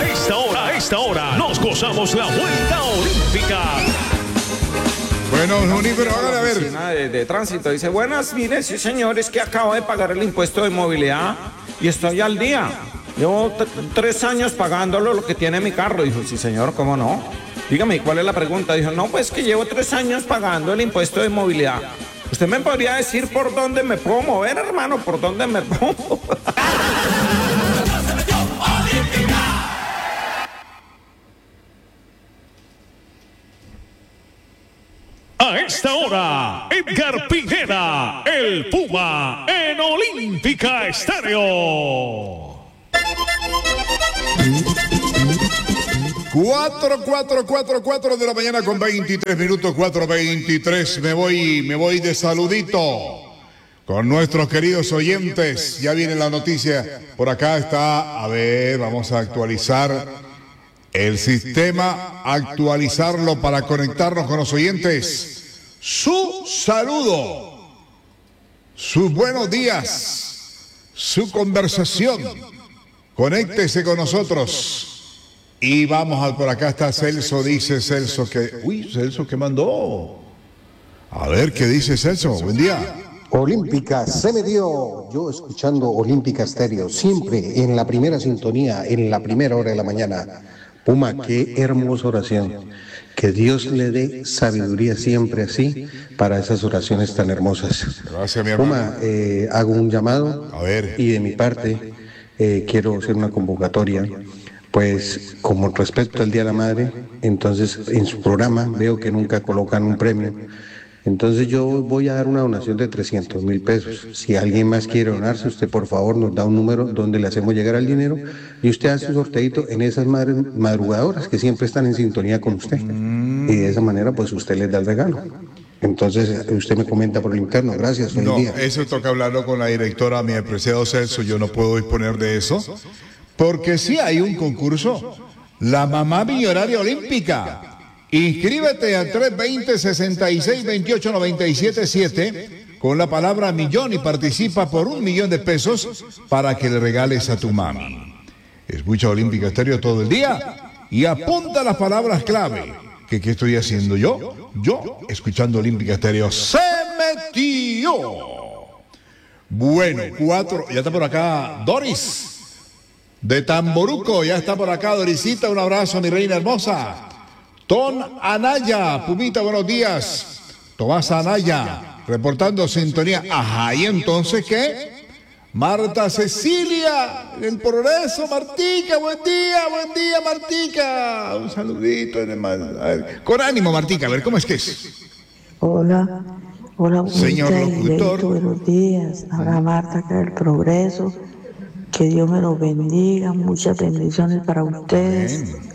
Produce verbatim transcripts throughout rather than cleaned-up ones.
esta hora, a esta hora, nos gozamos la vuelta olímpica. Bueno, Juni, pero hágale a ver. Oficina de, de tránsito dice, buenas, mire, sí señores, que acabo de pagar el impuesto de movilidad y estoy al día. Llevo tres años pagándolo lo que tiene mi carro. Dijo, sí señor, ¿cómo no? Dígame, ¿cuál es la pregunta? Dijo, no, pues que llevo tres años pagando el impuesto de movilidad. ¿Usted me podría decir por dónde me puedo mover, hermano? ¿Por dónde me puedo mover? A esta hora, Edgar Pineda, el Puma, en Olímpica Estéreo. Cuatro, cuatro, cuatro, cuatro de la mañana con veintitrés minutos, cuatro veintitrés. Me voy, me voy de saludito con nuestros queridos oyentes. Ya viene la noticia. Por acá está, a ver, vamos a actualizar el sistema, actualizarlo para conectarnos con los oyentes. Su saludo, sus buenos días, su conversación. Conéctese con nosotros. Y vamos a, por acá está Celso, dice Celso que... Uy, Celso, ¿qué mandó? A ver, ¿qué dice Celso? Buen día. Olímpica, se me dio. Yo escuchando Olímpica Estéreo, siempre en la primera sintonía, en la primera hora de la mañana. Puma, qué hermosa oración. Que Dios le dé sabiduría siempre así para esas oraciones tan hermosas. Gracias, mi hermano. Puma, eh, hago un llamado. A ver. Y de mi parte, eh, quiero hacer una convocatoria. Pues como respecto al Día de la Madre, entonces en su programa veo que nunca colocan un premio. Entonces yo voy a dar una donación de trescientos mil pesos. Si alguien más quiere donarse, usted por favor nos da un número donde le hacemos llegar el dinero y usted hace un sorteito en esas madres madrugadoras que siempre están en sintonía con usted. Y de esa manera pues usted les da el regalo. Entonces usted me comenta por el interno. Gracias, feliz No, día. eso toca hablarlo con la directora, mi apreciado Celso. Yo no puedo disponer de eso. Porque sí hay un concurso, la Mamá Millonaria Olímpica. Inscríbete al tres dos cero, seis seis dos ocho, nueve siete siete con la palabra millón y participa por un millón de pesos para que le regales a tu mami. Escucha Olímpica Estéreo todo el día y apunta las palabras clave. ¿Qué, qué estoy haciendo yo? Yo, escuchando Olímpica Estéreo, se metió. Bueno, cuatro, ya está por acá Doris. De Tamboruco, ya está por acá Dorisita, un abrazo, mi reina hermosa. Ton Anaya, Pumita, buenos días. Tomás Anaya, reportando sintonía. Ajá, ¿y entonces qué? Marta Cecilia, en el progreso, Martica, buen día, buen día, Martica. Un saludito, a ver, con ánimo, Martica, a ver, ¿cómo es que es? Hola, hola, señor locutor. Buenos días, habla Marta acá del progreso. Que Dios me los bendiga, muchas bendiciones para ustedes. Amén.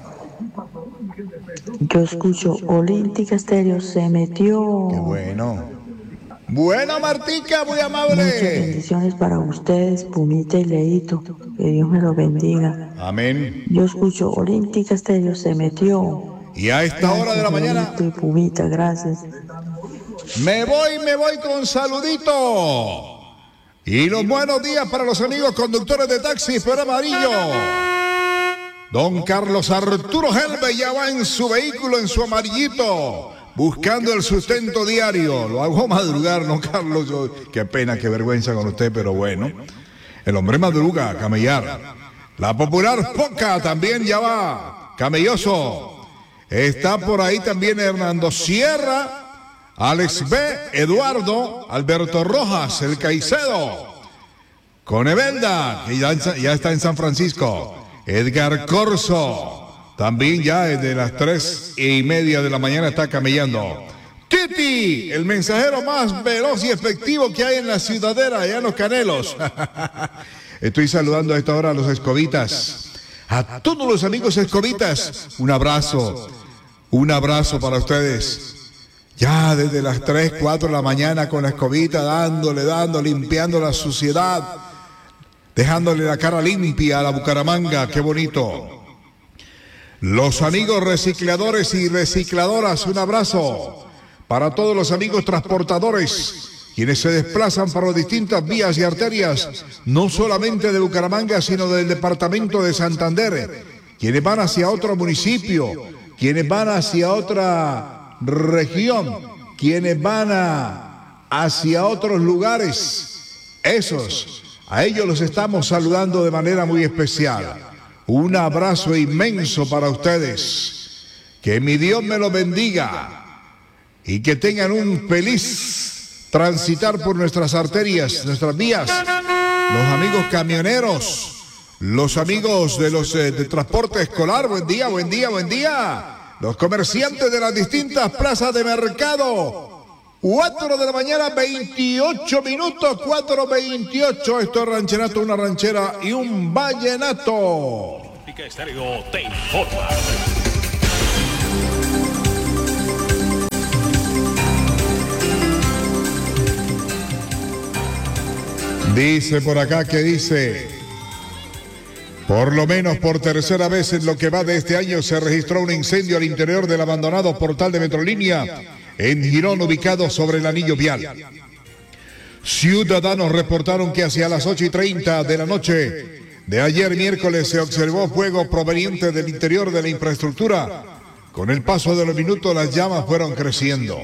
Yo escucho Olímpica Estéreo, se metió. Qué bueno. Bueno, Martica, muy amable. Muchas bendiciones para ustedes, Pumita y Leito. Que Dios me los bendiga. Amén. Yo escucho Olímpica Estéreo, se metió. Y a esta Gracias, hora de la mañana... Leito y Pumita, gracias. Me voy, me voy con saludito. Y los buenos días para los amigos conductores de taxi por amarillo. Don Carlos Arturo Helve ya va en su vehículo, en su amarillito, buscando el sustento diario. Lo hago madrugar, ¿no, Carlos? Yo, qué pena, qué vergüenza con usted, pero bueno. El hombre madruga a camellar. La popular Poca también ya va, camelloso. Está por ahí también Hernando Sierra, Alex B, Eduardo, Alberto Rojas, el Caicedo, con Evelda, que ya, ya está en San Francisco, Edgar Corso, también ya desde las tres y media de la mañana está camellando. Titi, el mensajero más veloz y efectivo que hay en la ciudadera, allá en Los Canelos. Estoy saludando a esta hora a los escobitas, a todos los amigos escobitas, un abrazo, un abrazo para ustedes. Ya desde las tres, cuatro de la mañana con la escobita, dándole, dando, limpiando la suciedad, dejándole la cara limpia a la Bucaramanga, qué bonito. Los amigos recicladores y recicladoras, un abrazo para todos los amigos transportadores, quienes se desplazan por las distintas vías y arterias, no solamente de Bucaramanga, sino del departamento de Santander, quienes van hacia otro municipio, quienes van hacia otra región, quienes van a, hacia otros lugares, esos, a ellos los estamos saludando de manera muy especial. Un abrazo inmenso para ustedes. Que mi Dios me los bendiga y que tengan un feliz transitar por nuestras arterias, nuestras vías. Los amigos camioneros, los amigos de los eh, de transporte escolar, buen día, buen día, buen día. Los comerciantes de las distintas plazas de mercado. cuatro de la mañana, veintiocho minutos, cuatro veintiocho. Esto es Rancherato, una ranchera y un vallenato. Olímpica Estéreo te informa. Dice por acá que dice, por lo menos por tercera vez en lo que va de este año se registró un incendio al interior del abandonado portal de Metrolínea en Girón, ubicado sobre el anillo vial. Ciudadanos reportaron que hacia las ocho y treinta de la noche de ayer miércoles se observó fuego proveniente del interior de la infraestructura. Con el paso de los minutos las llamas fueron creciendo.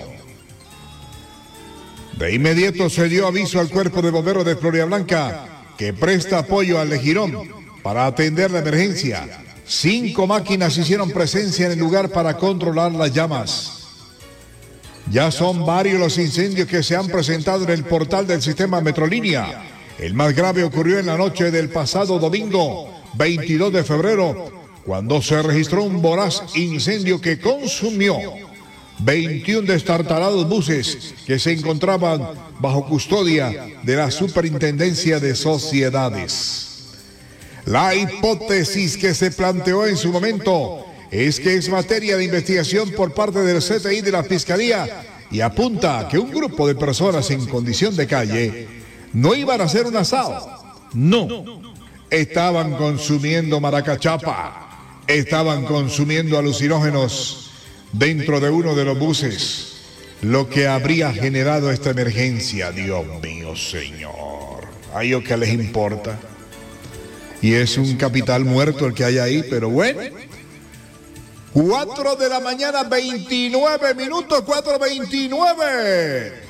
De inmediato se dio aviso al cuerpo de bomberos de Floridablanca, que presta apoyo al de Girón para atender la emergencia. Cinco máquinas hicieron presencia en el lugar para controlar las llamas. Ya son varios los incendios que se han presentado en el portal del sistema Metrolínea. El más grave ocurrió en la noche del pasado domingo, veintidós de febrero, cuando se registró un voraz incendio que consumió veintiún destartalados buses que se encontraban bajo custodia de la Superintendencia de Sociedades. La hipótesis que se planteó en su momento es que es materia de investigación por parte del C T I de la Fiscalía y apunta a que un grupo de personas en condición de calle no iban a hacer un asado, no, estaban consumiendo maracachapa, estaban consumiendo alucinógenos dentro de uno de los buses, lo que habría generado esta emergencia. Dios mío, señor, a ellos que les importa, y es un capital muerto el que hay ahí, pero bueno. Cuatro de la mañana, veintinueve minutos, cuatro veintinueve.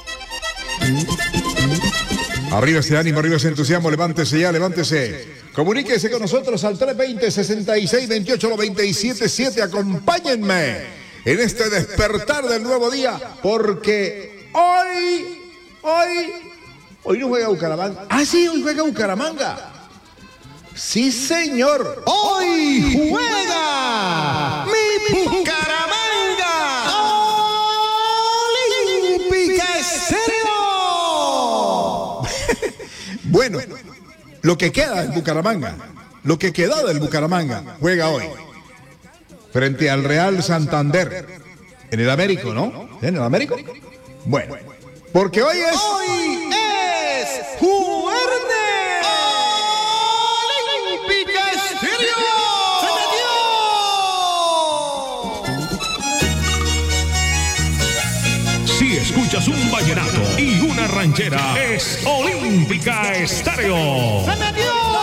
Arriba ese ánimo, arriba ese entusiasmo, levántese ya, levántese. Comuníquese con nosotros al tres veinte, sesenta y seis veintiocho, noventa y siete siete. Acompáñenme en este despertar del nuevo día, porque hoy, hoy, hoy no juega Bucaramanga. Ah, sí, hoy juega Bucaramanga. Sí, señor. Hoy juega mi Bucaramanga. Olímpica Estéreo. Bueno, lo que queda del Bucaramanga, lo que quedó del Bucaramanga, juega hoy frente al Real Santander en el Américo, ¿no? ¿En el Américo? Bueno, porque hoy es... Hoy es jueves. Olímpica Estéreo. Si escuchas un vallenato y una ranchera, es Olímpica Estéreo.